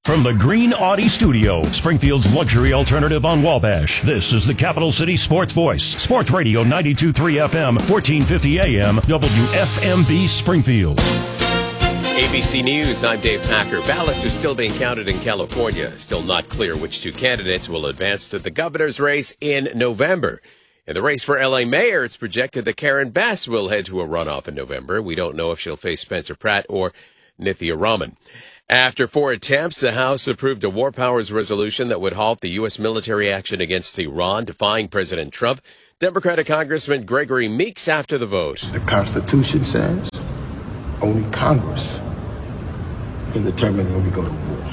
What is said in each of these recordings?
From the Green Audi Studio, Springfield's luxury alternative on Wabash, this is the Capital City Sports Voice. Sports Radio 92.3 FM, 1450 AM, WFMB Springfield. ABC News, I'm Dave Packer. Ballots are still being counted in California. Still not clear which two candidates will advance to the governor's race in November. In the race for L.A. mayor, it's projected that Karen Bass will head to a runoff in November. We don't know if she'll face Spencer Pratt or Nithya Raman. After 4 attempts, the House approved a war powers resolution that would halt the U.S. military action against Iran, defying President Trump. Democratic Congressman Gregory Meeks after the vote. The Constitution says only Congress can determine when we go to war.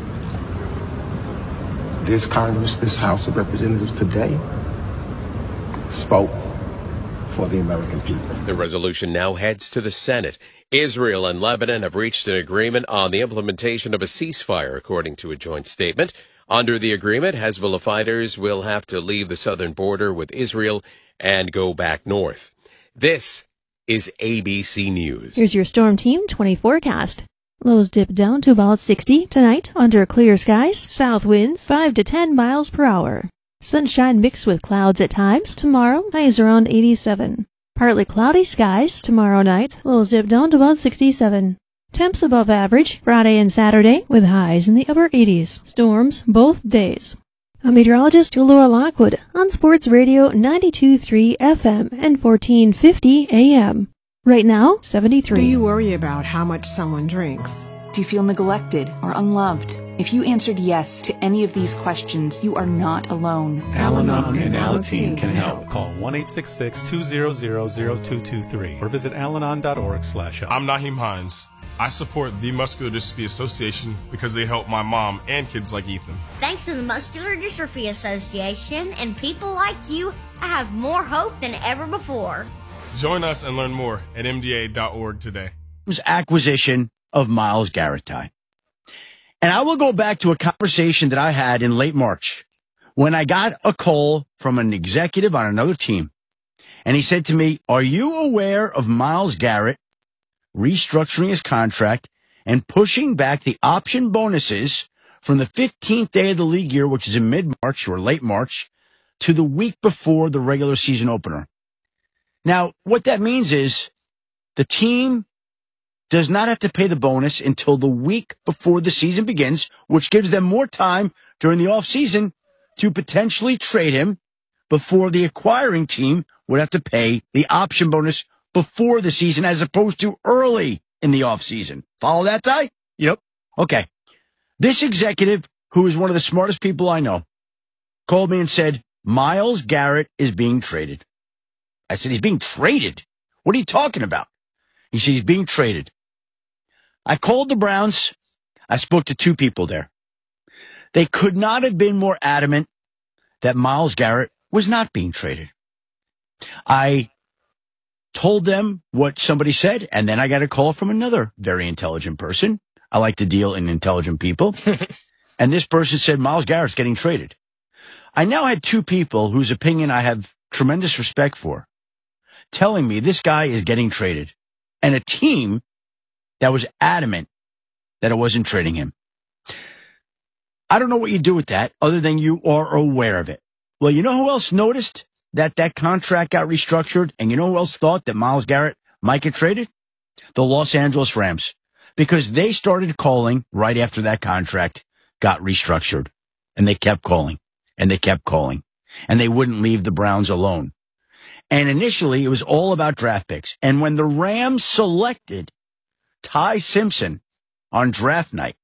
This Congress, this House of Representatives today, spoke for the American people. The resolution now heads to the Senate. Israel and Lebanon have reached an agreement on the implementation of a ceasefire, according to a joint statement. Under the agreement, Hezbollah fighters will have to leave the southern border with Israel and go back north. This is ABC News. Here's your Storm Team 20 forecast. Lows dip down to about 60 tonight under clear skies. South winds 5 to 10 miles per hour. Sunshine mixed with clouds at times. Tomorrow, highs around 87. Partly cloudy skies tomorrow night. Lows dip down to about 67. Temps above average Friday and Saturday with highs in the upper 80s. Storms both days. I'm meteorologist Laura Lockwood on Sports Radio 92.3 FM and 1450 AM. Right now, 73. Do you worry about how much someone drinks? Do you feel neglected or unloved? If you answered yes to any of these questions, you are not alone. Al-Anon and Alateen can help. Call 1-866-200-0223 or visit alanon.org/help. I'm Naheem Hines. I support the Muscular Dystrophy Association because they help my mom and kids like Ethan. Thanks to the Muscular Dystrophy Association and people like you, I have more hope than ever before. Join us and learn more at mda.org today. It was acquisition of Myles Garrett time. And I will go back to a conversation that I had in late March when I got a call from an executive on another team. And he said to me, are you aware of Myles Garrett restructuring his contract and pushing back the option bonuses from the 15th day of the league year, which is in mid-March or late March, to the week before the regular season opener? Now, what that means is the team does not have to pay the bonus until the week before the season begins, which gives them more time during the offseason to potentially trade him before the acquiring team would have to pay the option bonus before the season as opposed to early in the offseason. Follow that, Ty? Yep. Okay. This executive, who is one of the smartest people I know, called me and said, Myles Garrett is being traded. I said, he's being traded? What are you talking about? He said, he's being traded. I called the Browns. I spoke to 2 people there. They could not have been more adamant that Myles Garrett was not being traded. I told them what somebody said, and then I got a call from another very intelligent person. I like to deal in intelligent people. And this person said, Myles Garrett's getting traded. I now had 2 people whose opinion I have tremendous respect for telling me this guy is getting traded, and a team that was adamant that it wasn't trading him. I don't know what you do with that other than you are aware of it. Well, you know who else noticed that contract got restructured, and you know who else thought that Myles Garrett might get traded? The Los Angeles Rams, because they started calling right after that contract got restructured, and they kept calling, and they kept calling, and they wouldn't leave the Browns alone. And initially, it was all about draft picks. And when the Rams selected Ty Simpson on draft night,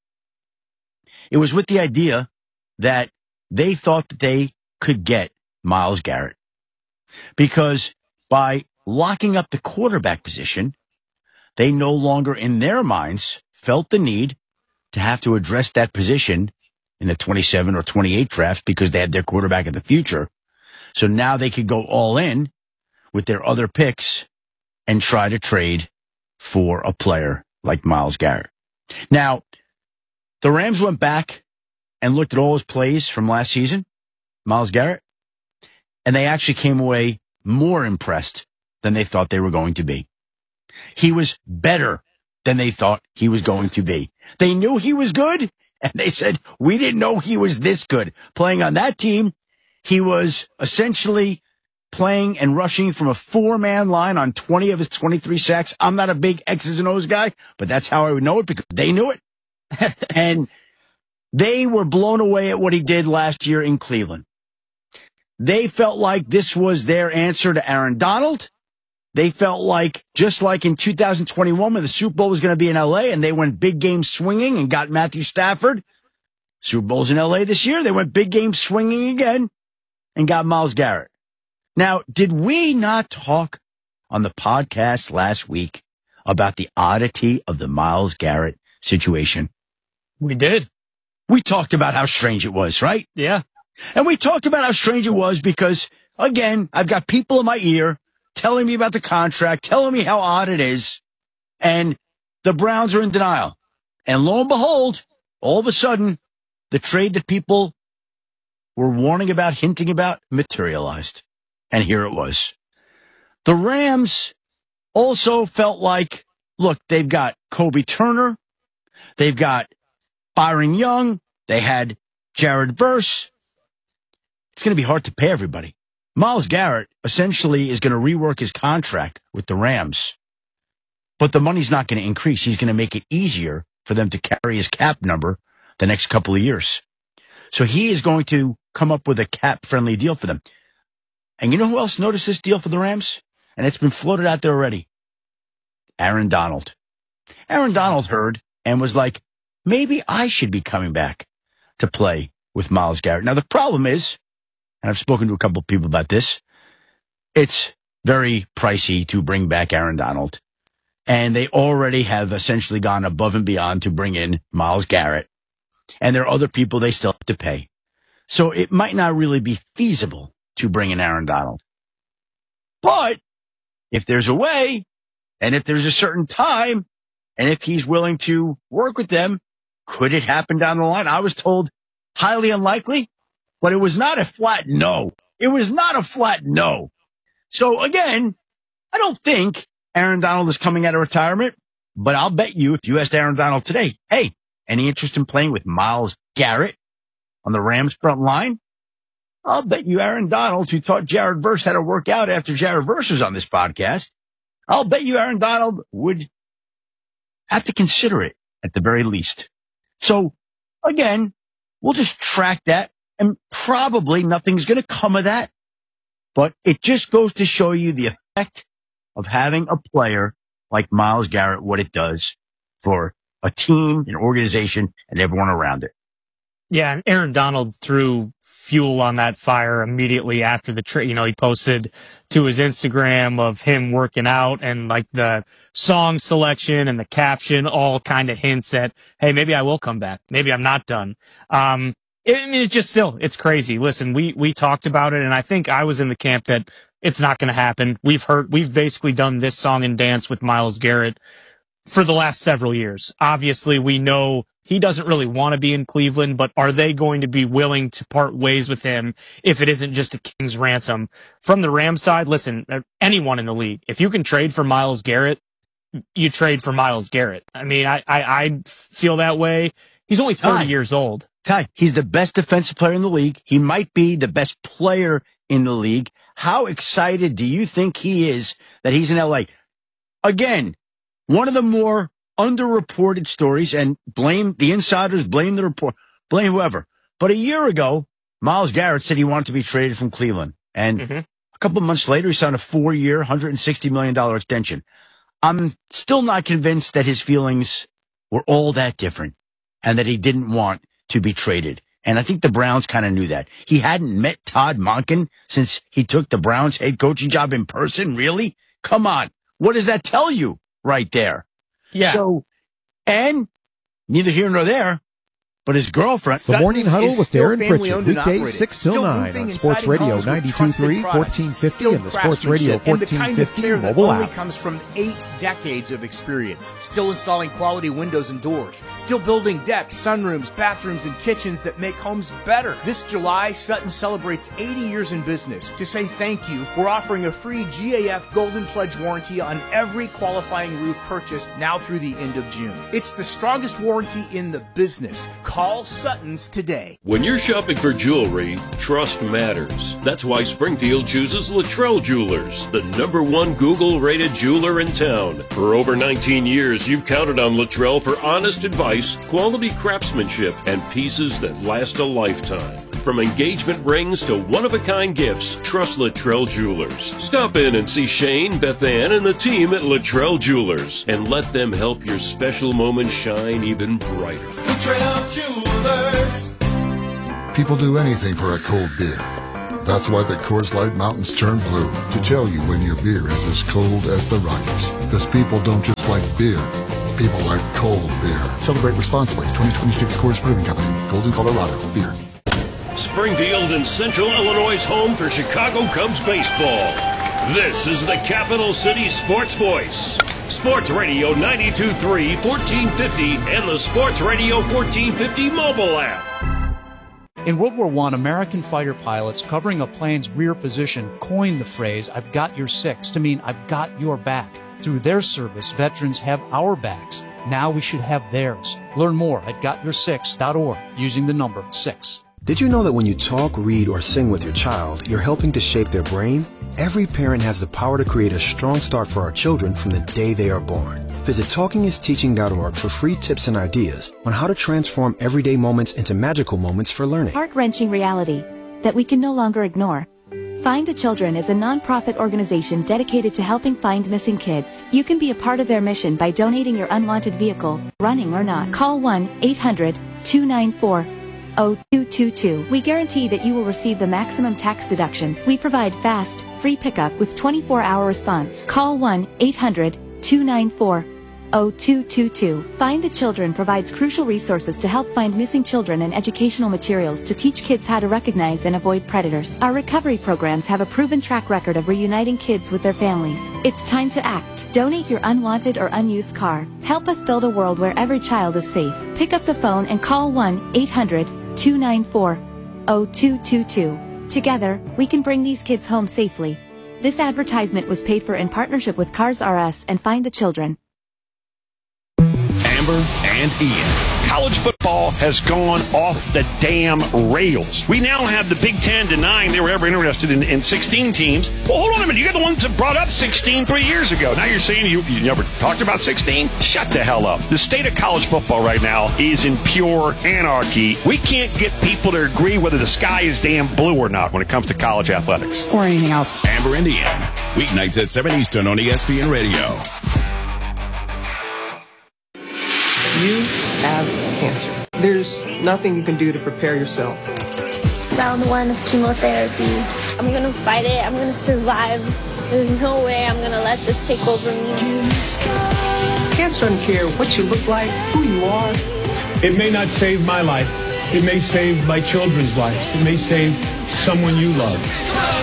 it was with the idea that they thought that they could get Myles Garrett. Because by locking up the quarterback position, they no longer in their minds felt the need to have to address that position in the 27 or 28 draft because they had their quarterback of the future. So now they could go all in with their other picks and try to trade for a player like Myles Garrett. Now, the Rams went back and looked at all his plays from last season, Myles Garrett, and they actually came away more impressed than they thought they were going to be. He was better than they thought he was going to be. They knew he was good, And they said, we didn't know he was this good. Playing on that team, he was essentially playing and rushing from a 4-man line on 20 of his 23 sacks. I'm not a big X's and O's guy, but that's how I would know it because they knew it. And they were blown away at what he did last year in Cleveland. They felt like this was their answer to Aaron Donald. They felt like, just like in 2021 when the Super Bowl was going to be in L.A. and they went big game swinging and got Matthew Stafford. Super Bowl's in L.A. this year. They went big game swinging again and got Myles Garrett. Now, did we not talk on the podcast last week about the oddity of the Myles Garrett situation? We did. We talked about how strange it was, right? Yeah. And we talked about how strange it was because, again, I've got people in my ear telling me about the contract, telling me how odd it is, and the Browns are in denial. And lo and behold, all of a sudden, the trade that people were warning about, hinting about, materialized. And here it was. The Rams also felt like, look, they've got Kobe Turner, they've got Byron Young, they had Jared Verse. It's going to be hard to pay everybody. Myles Garrett essentially is going to rework his contract with the Rams, but the money's not going to increase. He's going to make it easier for them to carry his cap number the next couple of years. So he is going to come up with a cap-friendly deal for them. And you know who else noticed this deal for the Rams? And it's been floated out there already. Aaron Donald. Aaron Donald heard and was like, maybe I should be coming back to play with Myles Garrett. Now, the problem is, and I've spoken to a couple of people about this, it's very pricey to bring back Aaron Donald. And they already have essentially gone above and beyond to bring in Myles Garrett. And there are other people they still have to pay. So it might not really be feasible to bring in Aaron Donald. But if there's a way, and if there's a certain time, and if he's willing to work with them, could it happen down the line? I was told highly unlikely. But it was not a flat no. It was not a flat no. So again, I don't think Aaron Donald is coming out of retirement, but I'll bet you if you asked Aaron Donald today, hey, any interest in playing with Myles Garrett on the Rams front line? I'll bet you Aaron Donald, who taught Jared Verse how to work out after Jared Verse was on this podcast, I'll bet you Aaron Donald would have to consider it at the very least. So again, we'll just track that. And probably nothing's going to come of that. But it just goes to show you the effect of having a player like Myles Garrett, what it does for a team, an organization, and everyone around it. Yeah, and Aaron Donald threw fuel on that fire immediately after the trade. You know, he posted to his Instagram of him working out, and like the song selection and the caption all kind of hints at, hey, maybe I will come back. Maybe I'm not done. It's just still, it's crazy. Listen, we talked about it, and I think I was in the camp that it's not going to happen. We've basically done this song and dance with Myles Garrett for the last several years. Obviously, we know he doesn't really want to be in Cleveland, but are they going to be willing to part ways with him if it isn't just a king's ransom? From the Rams side, listen, anyone in the league, if you can trade for Myles Garrett, you trade for Myles Garrett. I mean, I feel that way. He's only 30 years old. Ty, he's the best defensive player in the league. He might be the best player in the league. How excited do you think he is that he's in L.A.? Again, one of the more underreported stories, and blame the insiders, blame the report, blame whoever. But a year ago, Myles Garrett said he wanted to be traded from Cleveland. And a couple of months later, he signed a 4-year, $160 million extension. I'm still not convinced that his feelings were all that different and that he didn't want to be traded. And I think the Browns kind of knew that. He hadn't met Todd Monken since he took the Browns head coaching job in person. Really? Come on. What does that tell you right there? Yeah. So, and neither here nor there, but his girlfriend. The Morning Huddle with Darren Pritchett, weekdays 6 till 9 on Sports Radio 92.3, 1450, and the Sports Radio 1450 mobile app. Comes from 8 decades of experience. Still installing quality windows and doors. Still building decks, sunrooms, bathrooms, and kitchens that make homes better. This July, Sutton celebrates 80 years in business. To say thank you, we're offering a free GAF Golden Pledge warranty on every qualifying roof purchased now through the end of June. It's the strongest warranty in the business. Call Sutton's today. When you're shopping for jewelry, trust matters. That's why Springfield chooses Luttrell Jewelers, the #1 Google-rated jeweler in town. For over 19 years, you've counted on Luttrell for honest advice, quality craftsmanship, and pieces that last a lifetime. From engagement rings to one-of-a-kind gifts, trust Luttrell Jewelers. Stop in and see Shane, Beth Ann, and the team at Luttrell Jewelers, and let them help your special moments shine even brighter. Luttrell Jewelers. People do anything for a cold beer. That's why the Coors Light Mountains turn blue, to tell you when your beer is as cold as the Rockies. Because people don't just like beer, people like cold beer. Celebrate responsibly. 2026 Coors Brewing Company, Golden, Colorado. Beer. Springfield and Central Illinois' home for Chicago Cubs baseball. This is the Capital City Sports Voice. Sports Radio 92.3, 1450, and the Sports Radio 1450 mobile app. In World War I, American fighter pilots covering a plane's rear position coined the phrase, "I've got your six," to mean I've got your back. Through their service, veterans have our backs. Now we should have theirs. Learn more at gotyoursix.org using the number 6. Did you know that when you talk, read, or sing with your child, you're helping to shape their brain? Every parent has the power to create a strong start for our children from the day they are born. Visit TalkingIsTeaching.org for free tips and ideas on how to transform everyday moments into magical moments for learning. Heart-wrenching reality that we can no longer ignore. Find the Children is a non-profit organization dedicated to helping find missing kids. You can be a part of their mission by donating your unwanted vehicle, running or not. Call 1-800-294-0222. We guarantee that you will receive the maximum tax deduction. We provide fast, free pickup with 24-hour response. Call 1-800-294-0222. Find the Children provides crucial resources to help find missing children and educational materials to teach kids how to recognize and avoid predators. Our recovery programs have a proven track record of reuniting kids with their families. It's time to act. Donate your unwanted or unused car. Help us build a world where every child is safe. Pick up the phone and call 1-800-294-0222. Together, we can bring these kids home safely. This advertisement was paid for in partnership with Cars R Us and Find the Children. Amber and Ian. College football has gone off the damn rails. We now have the Big Ten denying they were ever interested in 16 teams. Well, hold on a minute. You got the ones that brought up 16 3 years ago. Now you're saying you never talked about 16? Shut the hell up. The state of college football right now is in pure anarchy. We can't get people to agree whether the sky is damn blue or not when it comes to college athletics. Or anything else. Amber and Ian. Weeknights at 7 Eastern on ESPN Radio. You have cancer. There's nothing you can do to prepare yourself. Round 1 of chemotherapy. I'm gonna fight it. I'm gonna survive. There's no way I'm gonna let this take over me. Cancer doesn't care what you look like, who you are. It may not save my life. It may save my children's lives. It may save someone you love.